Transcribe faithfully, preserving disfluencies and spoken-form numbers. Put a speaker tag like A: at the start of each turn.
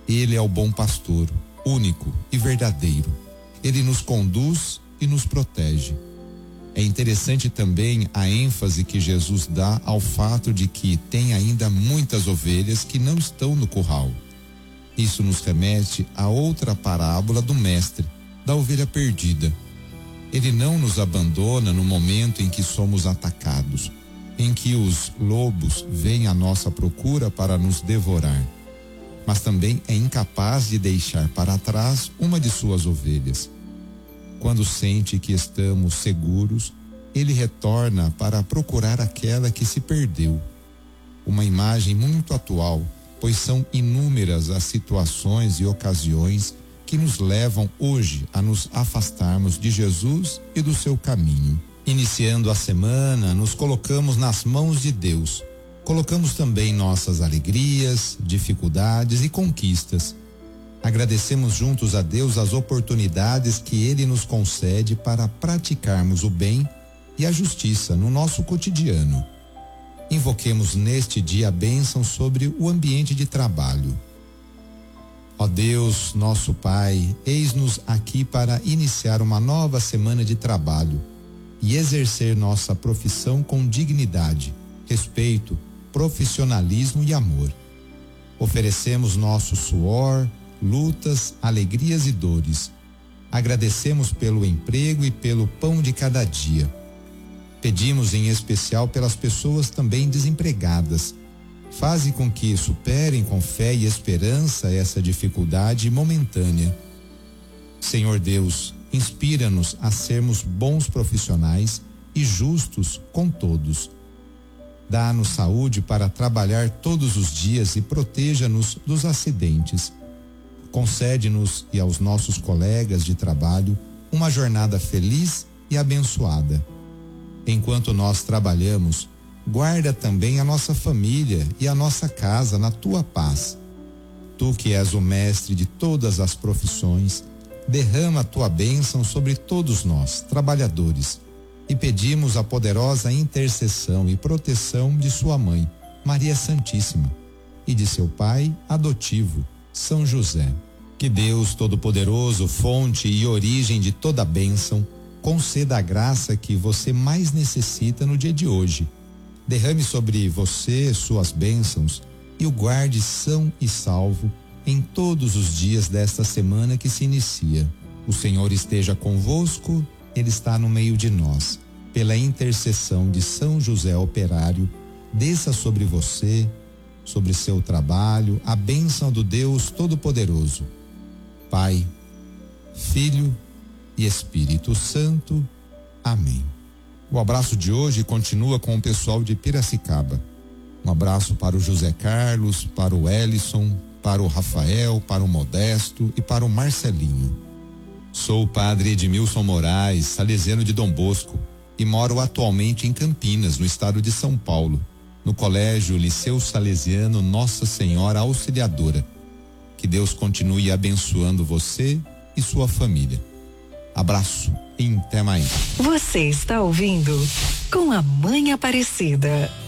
A: Ele é o bom pastor, único e verdadeiro. Ele nos conduz e nos protege. É interessante também a ênfase que Jesus dá ao fato de que tem ainda muitas ovelhas que não estão no curral. Isso nos remete a outra parábola do mestre, da ovelha perdida. Ele não nos abandona no momento em que somos atacados, em que os lobos vêm à nossa procura para nos devorar, mas também é incapaz de deixar para trás uma de suas ovelhas. Quando sente que estamos seguros, ele retorna para procurar aquela que se perdeu. Uma imagem muito atual, pois são inúmeras as situações e ocasiões que nos levam hoje a nos afastarmos de Jesus e do seu caminho. Iniciando a semana, nos colocamos nas mãos de Deus. Colocamos também nossas alegrias, dificuldades e conquistas. Agradecemos juntos a Deus as oportunidades que Ele nos concede para praticarmos o bem e a justiça no nosso cotidiano. Invoquemos neste dia a bênção sobre o ambiente de trabalho. Ó Deus, nosso Pai, eis-nos aqui para iniciar uma nova semana de trabalho e exercer nossa profissão com dignidade, respeito, profissionalismo e amor. Oferecemos nosso suor, lutas, alegrias e dores. Agradecemos pelo emprego e pelo pão de cada dia. Pedimos em especial pelas pessoas também desempregadas. Faze com que superem com fé e esperança essa dificuldade momentânea. Senhor Deus, inspira-nos a sermos bons profissionais e justos com todos. Dá-nos saúde para trabalhar todos os dias e proteja-nos dos acidentes. Concede-nos e aos nossos colegas de trabalho uma jornada feliz e abençoada. Enquanto nós trabalhamos, guarda também a nossa família e a nossa casa na tua paz. Tu que és o mestre de todas as profissões, derrama a tua bênção sobre todos nós, trabalhadores, e pedimos a poderosa intercessão e proteção de sua mãe, Maria Santíssima, e de seu pai adotivo, São José. Que Deus Todo-Poderoso, fonte e origem de toda bênção, conceda a graça que você mais necessita no dia de hoje. Derrame sobre você suas bênçãos e o guarde são e salvo em todos os dias desta semana que se inicia. O Senhor esteja convosco, Ele está no meio de nós. Pela intercessão de São José Operário, desça sobre você, sobre seu trabalho, a bênção do Deus Todo-Poderoso, Pai, Filho e Espírito Santo. Amém. O abraço de hoje continua com o pessoal de Piracicaba. Um abraço para o José Carlos, para o Ellison, para o Rafael, para o Modesto e para o Marcelinho. Sou o padre Edmilson Moraes, salesiano de Dom Bosco, e moro atualmente em Campinas, no estado de São Paulo, no Colégio Liceu Salesiano Nossa Senhora Auxiliadora. Que Deus continue abençoando você e sua família. Abraço e até mais.
B: Você está ouvindo Com a Mãe Aparecida.